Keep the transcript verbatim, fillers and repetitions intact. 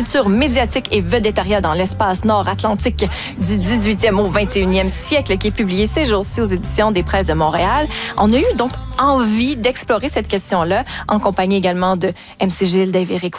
culture médiatique et végétarienne dans l'espace nord-atlantique du dix-huitième au vingt et unième siècle, qui est publié ces jours-ci aux éditions des Presses de Montréal. On a eu donc envie d'explorer cette question-là en compagnie également de M C Gilles, Dave Éric